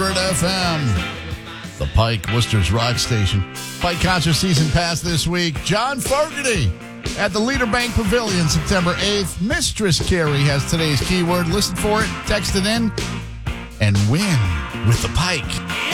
100 FM. The Pike, Worcester's rock station. Pike concert season pass this week. John Fogerty at the Leader Bank Pavilion, September 8th. Mistress Carrie has today's keyword. Listen for it, text it in, and win with the Pike.